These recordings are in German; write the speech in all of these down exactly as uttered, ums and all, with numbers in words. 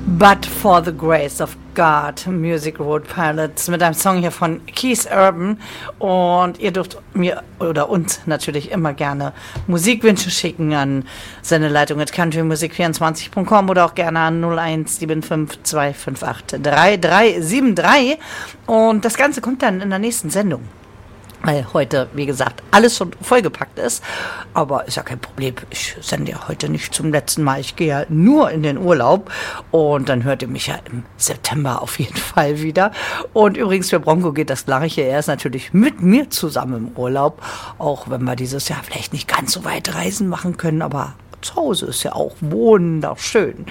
But for the Grace of God, Music Road Pilots, mit einem Song hier von Keith Urban. Und ihr dürft mir oder uns natürlich immer gerne Musikwünsche schicken an Sendeleitung at country music vierundzwanzig punkt com oder auch gerne an null eins sieben fünf zwei fünf acht drei drei sieben drei. Und das Ganze kommt dann in der nächsten Sendung, weil heute, wie gesagt, alles schon vollgepackt ist. Aber ist ja kein Problem. Ich sende ja heute nicht zum letzten Mal. Ich gehe ja nur in den Urlaub. Und dann hört ihr mich ja im September auf jeden Fall wieder. Und übrigens, für Bronco geht das Gleiche. Er ist natürlich mit mir zusammen im Urlaub. Auch wenn wir dieses Jahr vielleicht nicht ganz so weit Reisen machen können. Aber zu Hause ist ja auch wunderschön.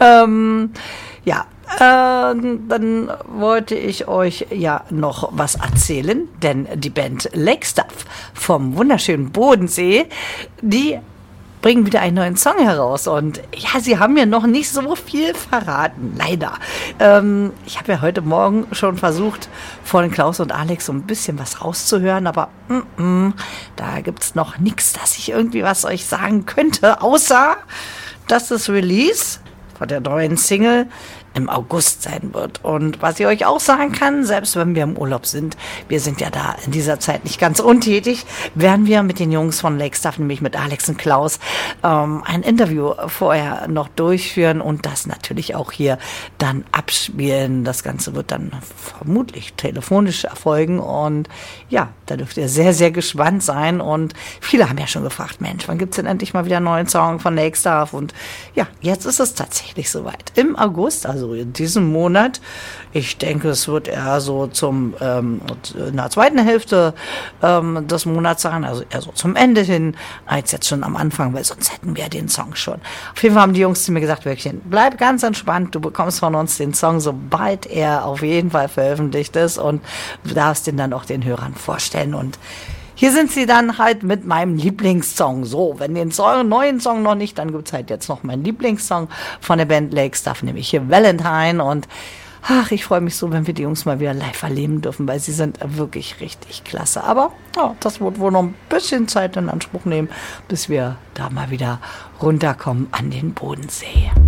Ähm, ja. Äh, dann wollte ich euch ja noch was erzählen, denn die Band Lakestuff vom wunderschönen Bodensee, die bringen wieder einen neuen Song heraus und ja, sie haben mir noch nicht so viel verraten, leider. Ähm, ich habe ja heute Morgen schon versucht, von Klaus und Alex so ein bisschen was rauszuhören, aber mm, mm, da gibt's noch nichts, dass ich irgendwie was euch sagen könnte, außer dass das Release von der neuen Single im August sein wird. Und was ich euch auch sagen kann, selbst wenn wir im Urlaub sind, wir sind ja da in dieser Zeit nicht ganz untätig, werden wir mit den Jungs von Lakestuff, nämlich mit Alex und Klaus, ähm, ein Interview vorher noch durchführen und das natürlich auch hier dann abspielen. Das Ganze wird dann vermutlich telefonisch erfolgen und ja, da dürft ihr sehr, sehr gespannt sein und viele haben ja schon gefragt, Mensch, wann gibt's denn endlich mal wieder einen neuen Song von Lakestuff? Und ja, jetzt ist es tatsächlich soweit. Im August, also in diesem Monat. Ich denke, es wird eher so zum ähm, in der zweiten Hälfte ähm, des Monats sein, also eher so zum Ende hin, als jetzt schon am Anfang, weil sonst hätten wir den Song schon. Auf jeden Fall haben die Jungs zu mir gesagt, Wölkchen, bleib ganz entspannt, du bekommst von uns den Song, sobald er auf jeden Fall veröffentlicht ist und du darfst den dann auch den Hörern vorstellen und hier sind sie dann halt mit meinem Lieblingssong. So, wenn den Song, neuen Song noch nicht, dann gibt's halt jetzt noch meinen Lieblingssong von der Band Lakestuff, nämlich hier Valentine. Und ach, ich freue mich so, wenn wir die Jungs mal wieder live erleben dürfen, weil sie sind wirklich richtig klasse. Aber ja, das wird wohl noch ein bisschen Zeit in Anspruch nehmen, bis wir da mal wieder runterkommen an den Bodensee.